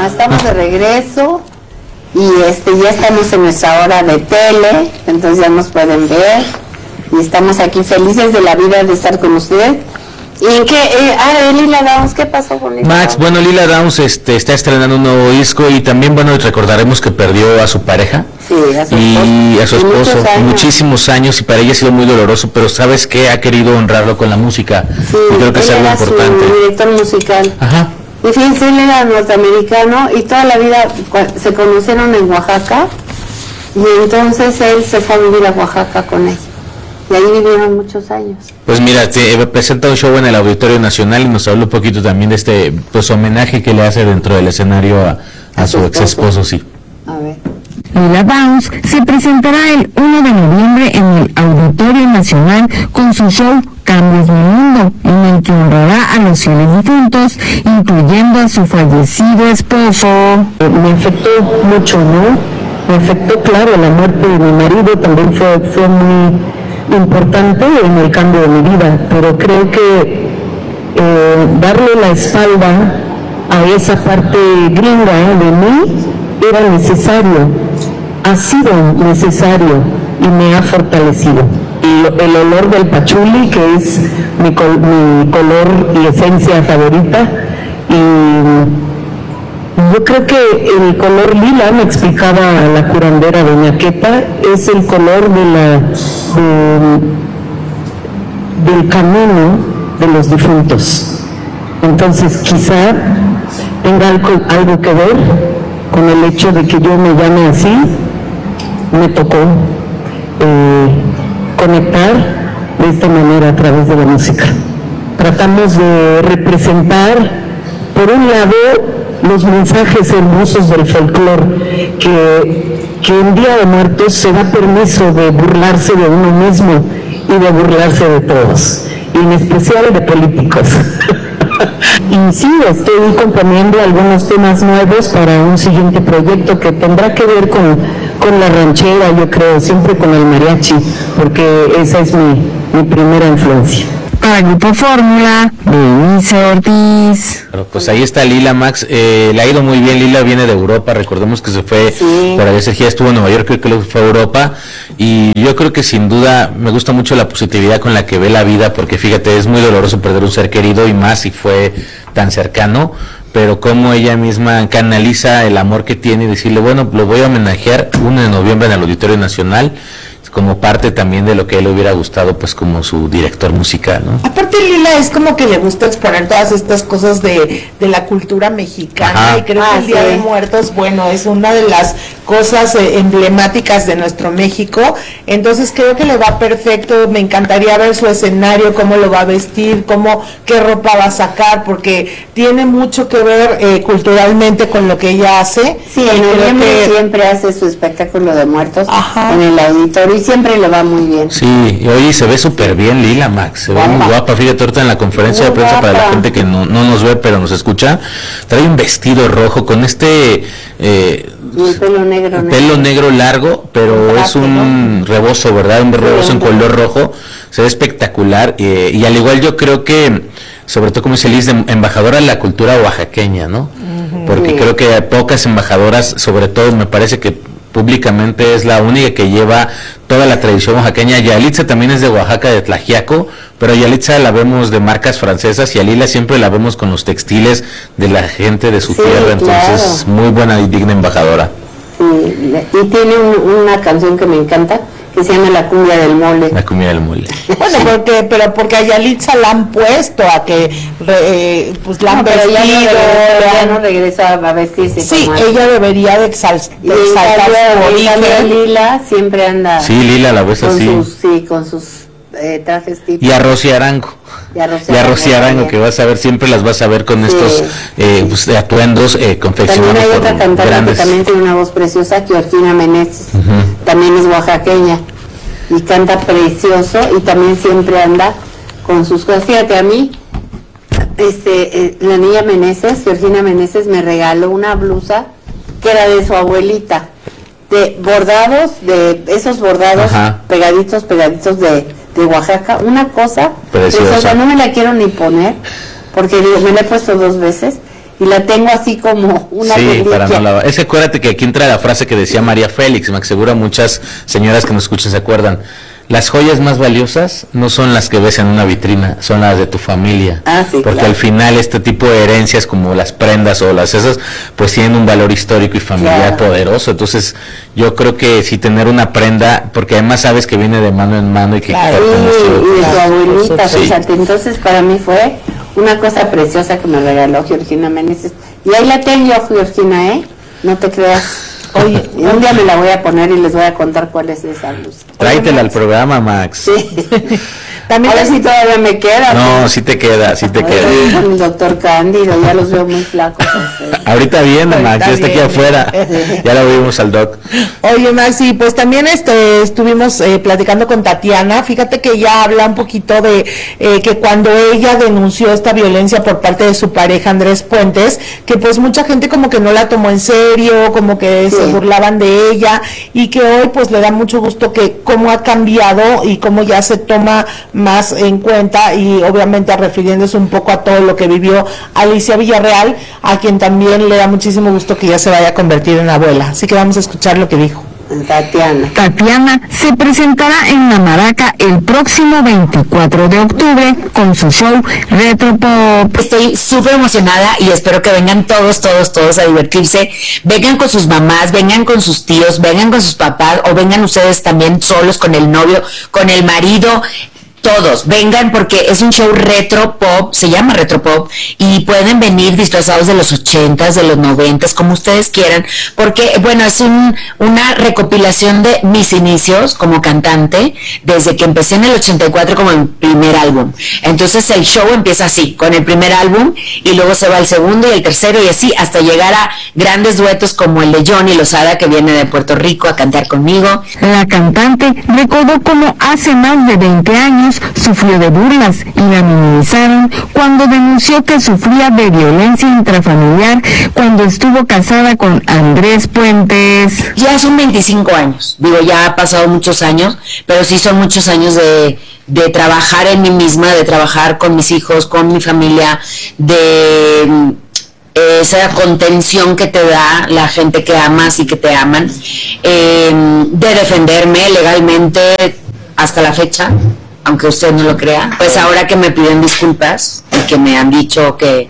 estamos de regreso y ya estamos en nuestra hora de tele, entonces ya nos pueden ver y estamos aquí felices de la vida de estar con usted. ¿Y qué? Lila Downs, ¿qué pasó con Lila Max? Downs? Bueno, Lila Downs está estrenando un nuevo disco y también, bueno, recordaremos que perdió a su pareja. Sí, a su esposo, muchísimos años, y para ella ha sido muy doloroso, pero ¿sabes qué? Ha querido honrarlo con la música. Sí, y creo que es algo importante. Su director musical. Ajá. Y fíjense, él era norteamericano y toda la vida se conocieron en Oaxaca y entonces él se fue a vivir a Oaxaca con ella. Y ahí vivieron muchos años. Pues mira, presenta un show en el Auditorio Nacional y nos habla un poquito también de este homenaje que le hace dentro del escenario a su ex esposo, sí. A ver. Lila Downs se presentará el 1 de noviembre en el Auditorio Nacional con su show Cambios Mi Mundo, en el que honrará a los fieles difuntos, incluyendo a su fallecido esposo. Me afectó mucho, ¿no? Me afectó, claro, la muerte de mi marido también fue muy importante en el cambio de mi vida, pero creo que darle la espalda a esa parte gringa de mí era necesario, ha sido necesario y me ha fortalecido. El olor del pachuli, que es mi color y esencia favorita, y yo creo que el color lila, me explicaba la curandera doña Quepa, es el color del camino de los difuntos. Entonces quizá tenga algo que ver con el hecho de que yo me llame así. Me tocó conectar de esta manera a través de la música. Tratamos de representar, por un lado, los mensajes hermosos del folclore, que en Día de Muertos se da permiso de burlarse de uno mismo y de burlarse de todos, y en especial de políticos. Y sí, estoy componiendo algunos temas nuevos para un siguiente proyecto que tendrá que ver con la ranchera, yo creo, siempre con el mariachi, porque esa es mi primera influencia. Para Grupo Fórmula, Denise Ortiz. Pues ahí está Lila, Max. Le ha ido muy bien. Lila viene de Europa, recordemos que se fue para esa gira, estuvo en Nueva York, creo que luego fue a Europa, y yo creo que sin duda me gusta mucho la positividad con la que ve la vida, porque fíjate, es muy doloroso perder un ser querido, y más si fue tan cercano, pero como ella misma canaliza el amor que tiene y decirle, bueno, lo voy a homenajear 1 de noviembre en el Auditorio Nacional, como parte también de lo que a él le hubiera gustado, pues como su director musical, ¿no? Aparte Lila es como que le gusta exponer todas estas cosas de la cultura mexicana. Ajá. Y creo que el Día de Muertos, bueno, es una de las cosas emblemáticas de nuestro México, entonces creo que le va perfecto. Me encantaría ver su escenario, cómo lo va a vestir, qué ropa va a sacar, porque tiene mucho que ver culturalmente con lo que ella hace. Sí, en noviembre siempre hace su espectáculo de muertos. Ajá. En el auditorio, y siempre le va muy bien. Sí, y oye, se ve súper bien Lila, Max, se ve muy guapa. Fíjate, ahorita en la conferencia de prensa, para la gente que no nos ve pero nos escucha, trae un vestido rojo con pelo negro largo, pero es un rebozo, ¿verdad? Un rebozo en color rojo, se ve espectacular, y al igual yo creo que, sobre todo como dice Liz, embajadora de la cultura oaxaqueña, ¿no? Porque creo que hay pocas embajadoras, sobre todo me parece que públicamente es la única que lleva toda la tradición oaxaqueña. Yalitza también es de Oaxaca, de Tlaxiaco, pero Yalitza la vemos de marcas francesas y a Lila siempre la vemos con los textiles de la gente de su tierra, entonces muy buena y digna embajadora. Sí, y tiene una canción que me encanta, que se llama La Cumbia del Mole. La Cumbia del Mole. Bueno, porque a Yalitza la han puesto a que pues la han vestido. Ya no regresa a vestirse. Sí, ella debería de exaltar su Lila siempre anda. Sí, Lila la ves así. Con sus trajes típicos. Y a Rosy Arango. Y a Rosy Arango, que vas a ver, siempre las vas a ver con estos atuendos confeccionados. También hay otra por cantante grandes. que también tiene una voz preciosa, Georgina Meneses. También es oaxaqueña y canta precioso, y también siempre anda con sus cosas. Fíjate, a mí la niña Meneses, Georgina Meneses, me regaló una blusa que era de su abuelita, de bordados, de esos bordados pegaditos de Oaxaca, una cosa preciosa. No me la quiero ni poner porque me la he puesto 2 veces, y la tengo así como una para no lavar. Es que acuérdate que aquí entra la frase que decía María Félix, me aseguro muchas señoras que nos escuchan se acuerdan. Las joyas más valiosas no son las que ves en una vitrina, son las de tu familia. Sí, porque al final este tipo de herencias como las prendas o las esas, pues tienen un valor histórico y familiar poderoso. Entonces yo creo que sí tener una prenda, porque además sabes que viene de mano en mano y que... y de tu abuelita, fíjate. Entonces para mí fue una cosa preciosa que me regaló Georgina Meneses. Y ahí la tengo, Georgina, no te creas. Oye, un día me la voy a poner y les voy a contar cuál es esa blusa. Tráetela al programa, Max. Sí. También a ver si todavía me queda. No, sí te queda. Con el doctor Cándido, ya los veo muy flacos. Ahorita viene, Max, ya está aquí afuera. Ya lo vimos al doc. Oye, Max, y pues también estuvimos platicando con Tatiana. Fíjate que ella habla un poquito de que cuando ella denunció esta violencia por parte de su pareja Andrés Puentes, que pues mucha gente como que no la tomó en serio, como que se burlaban de ella, y que hoy pues le da mucho gusto que cómo ha cambiado y cómo ya se toma más en cuenta, y obviamente refiriéndose un poco a todo lo que vivió Alicia Villarreal, a quien también le da muchísimo gusto que ya se vaya a convertir en abuela. Así que vamos a escuchar lo que dijo. Tatiana se presentará en La Maraca el próximo 24 de octubre con su show Retro Pop. Estoy súper emocionada y espero que vengan todos a divertirse. Vengan con sus mamás, vengan con sus tíos, vengan con sus papás, o vengan ustedes también solos con el novio, con el marido. Todos, vengan, porque es un show retro pop, se llama retro pop, y pueden venir disfrazados de los 80s, de los 90s, como ustedes quieran, porque, bueno, es una recopilación de mis inicios como cantante, desde que empecé en el 84 como el primer álbum. Entonces el show empieza así, con el primer álbum, y luego se va el segundo y el tercero, y así, hasta llegar a grandes duetos como el de Johnny Lozada, que viene de Puerto Rico a cantar conmigo. La cantante recordó cómo hace más de 20 años sufrió de burlas y la minimizaron cuando denunció que sufría de violencia intrafamiliar cuando estuvo casada con Andrés Puentes. Ya son 25 años, digo, ya ha pasado muchos años, pero sí son muchos años de trabajar en mí misma, de trabajar con mis hijos, con mi familia, de esa contención que te da la gente que amas y que te aman, de defenderme legalmente hasta la fecha, aunque usted no lo crea. Pues ahora que me piden disculpas y que me han dicho que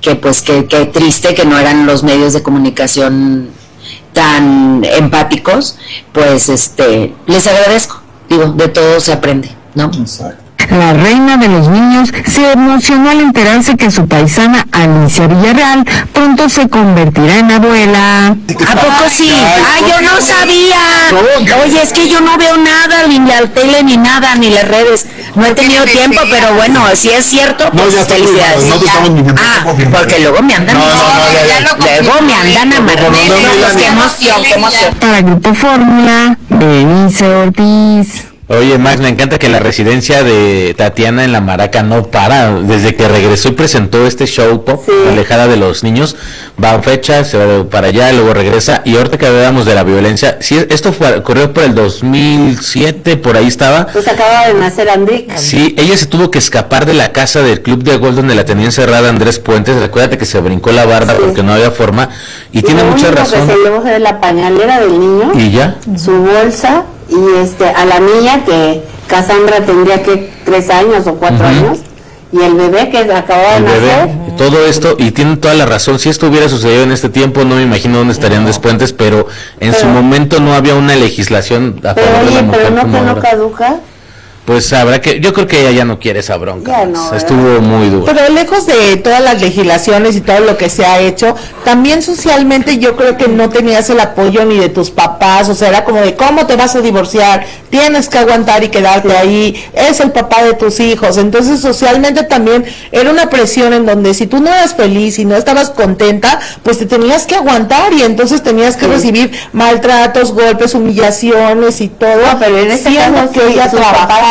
triste que no eran los medios de comunicación tan empáticos, pues les agradezco. Digo, de todo se aprende, ¿no? Exacto. La reina de los niños se emocionó al enterarse que su paisana Alicia Villarreal pronto se convertirá en abuela. ¿A poco sí? ¡Ay, yo no sabía! Oye, es que yo no veo nada, ni la tele, ni nada, ni las redes. No he tenido tiempo, pero bueno, si es cierto, pues felicidades. No te estamos mintiendo. Porque luego me andan luego me andan amarrando. ¡Qué emoción, qué emoción! Para Grupo Fórmula, Denise Ortiz. Oye, Max, me encanta que la residencia de Tatiana en La Maraca no para. Desde que regresó y presentó este show pop, Alejada de los Niños, va a fecha, se va para allá, luego regresa. Y ahorita que hablábamos de la violencia, sí, esto ocurrió por el 2007, por ahí estaba. Pues acaba de nacer Andrick. Sí, ella se tuvo que escapar de la casa del club de golf donde la tenía encerrada Andrés Puentes. Recuérdate que se brincó la barda porque no había forma. Y tiene mucha razón. Que se llevó de la pañalera del niño. Y ya. Su bolsa. Y a la niña, que Cassandra tendría que 3 años o 4 años, y el bebé que acababa de nacer. Todo esto, y tienen toda la razón, si esto hubiera sucedido en este tiempo, no me imagino dónde estarían Andrés Puentes, pero en su momento no había una legislación a favor de la mujer. Pero como no ahora. Caduca. Pues habrá que, yo creo que ella ya no quiere esa bronca. Ya no, estuvo muy duro. Pero lejos de todas las legislaciones y todo lo que se ha hecho, también socialmente yo creo que no tenías el apoyo ni de tus papás, o sea, era como de ¿cómo te vas a divorciar? Tienes que aguantar y quedarte ahí, es el papá de tus hijos. Entonces socialmente también era una presión en donde si tú no eras feliz y no estabas contenta, pues te tenías que aguantar, y entonces tenías que recibir maltratos, golpes, humillaciones y todo. No, pero en este caso que ella trabajaba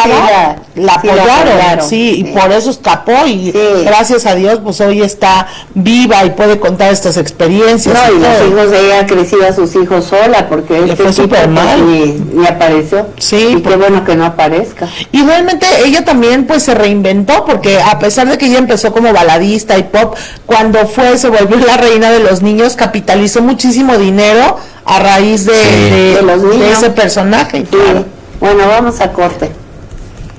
escapara, la apoyaron, y por eso escapó y gracias a Dios pues hoy está viva y puede contar estas experiencias. No, y los hijos de ella crecía a sus hijos sola porque le fue súper mal. Ni apareció. Sí. Y qué bueno que no aparezca. Y realmente ella también pues se reinventó porque a pesar de que ella empezó como baladista y pop, cuando se volvió la reina de los niños, capitalizó muchísimo dinero a raíz de los niños. De ese personaje. Sí. Bueno, vamos a corte.